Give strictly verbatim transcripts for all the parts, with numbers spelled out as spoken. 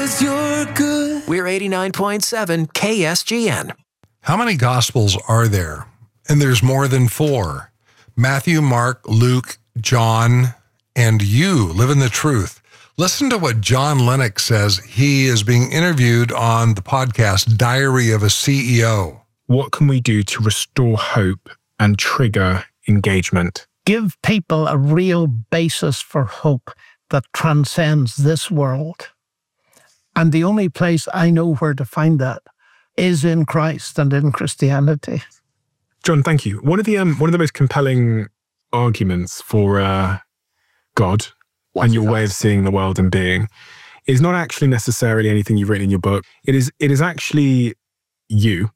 'cause you're good. We're eighty-nine point seven K S G N. How many Gospels are there? And there's more than four. Matthew, Mark, Luke, John, and you live in the truth. Listen to what John Lennox says. He is being interviewed on the podcast Diary of a C E O. What can we do to restore hope and trigger engagement? Give people a real basis for hope that transcends this world. And the only place I know where to find that is in Christ and in Christianity. John, thank you. One of the um, one of the most compelling arguments for uh, God What's and your way of seeing the world and being is not actually necessarily anything you've written in your book. It is it is actually you.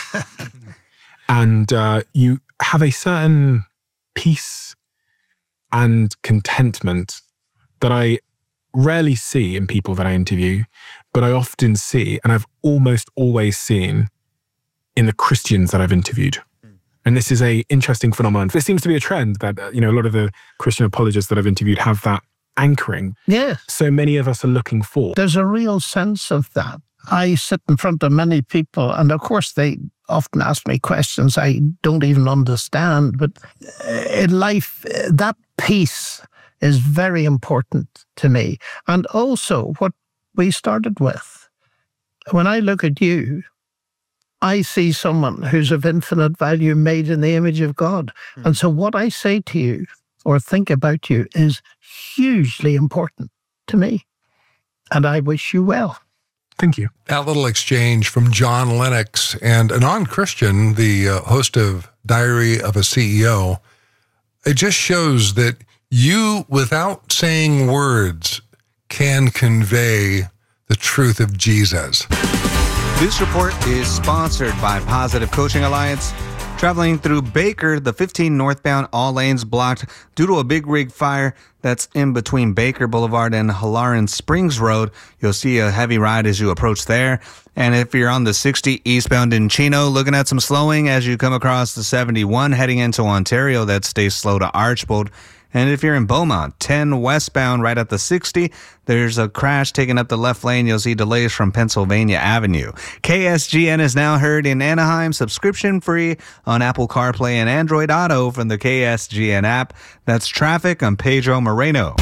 And uh, you have a certain peace and contentment that I rarely see in people that I interview, but I often see, and I've almost always seen in the Christians that I've interviewed. And this is a interesting phenomenon. There seems to be a trend that, uh, you know, a lot of the Christian apologists that I've interviewed have that anchoring. Yeah. So many of us are looking for. There's a real sense of that. I sit in front of many people, and of course they often ask me questions I don't even understand. But in life, that peace is very important to me. And also what we started with. When I look at you, I see someone who's of infinite value, made in the image of God. Mm. And so what I say to you or think about you is hugely important to me. And I wish you well. Thank you. That little exchange from John Lennox and a non-Christian, the uh, host of Diary of a C E O, it just shows that you, without saying words, can convey the truth of Jesus. This report is sponsored by Positive Coaching Alliance. Traveling through Baker, the fifteen northbound, all lanes blocked due to a big rig fire that's in between Baker Boulevard and Halloran Springs Road. You'll see a heavy ride as you approach there. And if you're on the sixty eastbound in Chino, looking at some slowing as you come across the seventy-one heading into Ontario, that stays slow to Archbold. And if you're in Beaumont, ten westbound right at the sixty, there's a crash taking up the left lane. You'll see delays from Pennsylvania Avenue. K S G N is now heard in Anaheim, subscription free on Apple CarPlay and Android Auto from the K S G N app. That's traffic. I'm Pedro Moreno.